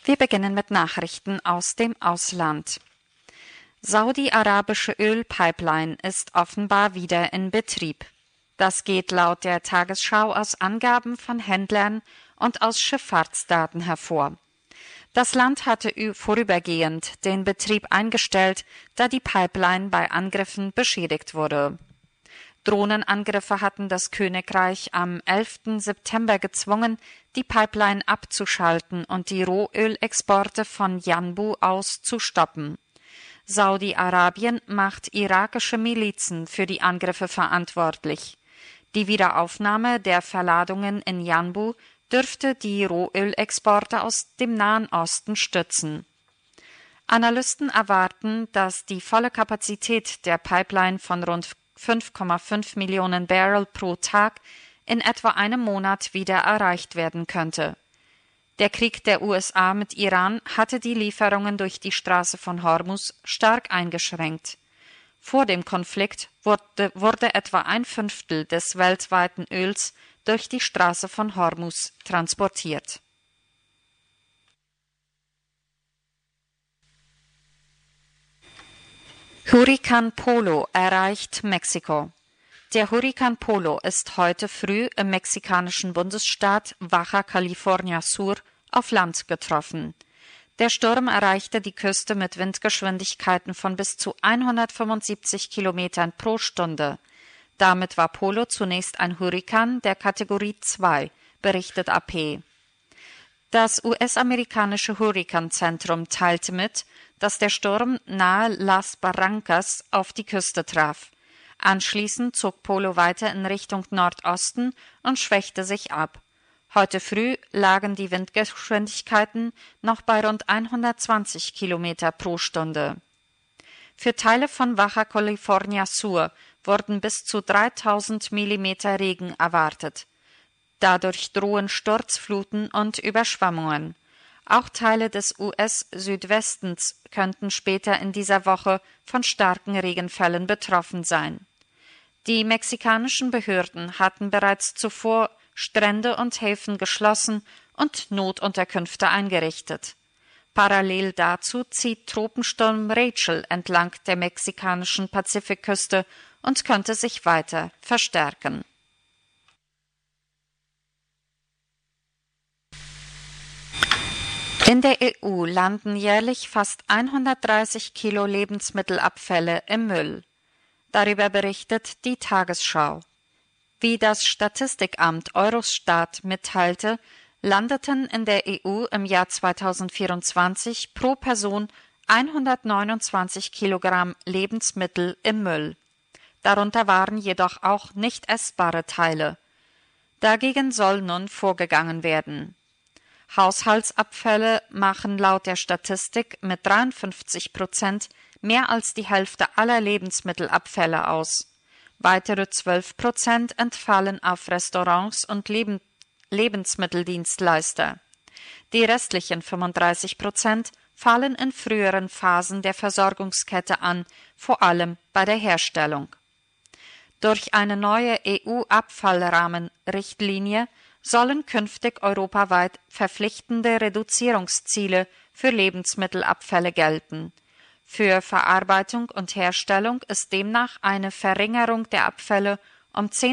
Wir beginnen mit Nachrichten aus dem Ausland. Saudi-arabische Ölpipeline ist offenbar wieder in Betrieb. Das geht laut der Tagesschau aus Angaben von Händlern und aus Schifffahrtsdaten hervor. Das Land hatte vorübergehend den Betrieb eingestellt, da die Pipeline bei Angriffen beschädigt wurde. Drohnenangriffe hatten das Königreich am 11. September gezwungen, die Pipeline abzuschalten und die Rohölexporte von Yanbu aus zu stoppen. Saudi-Arabien macht irakische Milizen für die Angriffe verantwortlich. Die Wiederaufnahme der Verladungen in Yanbu dürfte die Rohölexporte aus dem Nahen Osten stützen. Analysten erwarten, dass die volle Kapazität der Pipeline von rund 5,5 Millionen Barrel pro Tag in etwa einem Monat wieder erreicht werden könnte. Der Krieg der USA mit Iran hatte die Lieferungen durch die Straße von Hormuz stark eingeschränkt. Vor dem Konflikt wurde etwa 1/5 des weltweiten Öls durch die Straße von Hormuz transportiert. Hurrikan Polo erreicht Mexiko. Der Hurrikan Polo ist heute früh im mexikanischen Bundesstaat Baja California Sur auf Land getroffen. Der Sturm erreichte die Küste mit Windgeschwindigkeiten von bis zu 175 Kilometern pro Stunde. Damit war Polo zunächst ein Hurrikan der Kategorie 2, berichtet AP. Das US-amerikanische Hurrikanzentrum teilte mit, dass der Sturm nahe Las Barrancas auf die Küste traf. Anschließend zog Polo weiter in Richtung Nordosten und schwächte sich ab. Heute früh lagen die Windgeschwindigkeiten noch bei rund 120 Kilometer pro Stunde. Für Teile von Baja California Sur wurden bis zu 3000 Millimeter Regen erwartet. Dadurch drohen Sturzfluten und Überschwemmungen. Auch Teile des US-Südwestens könnten später in dieser Woche von starken Regenfällen betroffen sein. Die mexikanischen Behörden hatten bereits zuvor Strände und Häfen geschlossen und Notunterkünfte eingerichtet. Parallel dazu zieht Tropensturm Rachel entlang der mexikanischen Pazifikküste und könnte sich weiter verstärken. In der EU landen jährlich fast 130 Kilo Lebensmittelabfälle im Müll. Darüber berichtet die Tagesschau. Wie das Statistikamt Eurostat mitteilte, landeten in der EU im Jahr 2024 pro Person 129 Kilogramm Lebensmittel im Müll. Darunter waren jedoch auch nicht essbare Teile. Dagegen soll nun vorgegangen werden. Haushaltsabfälle machen laut der Statistik mit 53% mehr als die Hälfte aller Lebensmittelabfälle aus. Weitere 12% entfallen auf Restaurants und Lebensmitteldienstleister. Die restlichen 35% fallen in früheren Phasen der Versorgungskette an, vor allem bei der Herstellung. Durch eine neue EU-Abfallrahmenrichtlinie sollen künftig europaweit verpflichtende Reduzierungsziele für Lebensmittelabfälle gelten. Für Verarbeitung und Herstellung ist demnach eine Verringerung der Abfälle um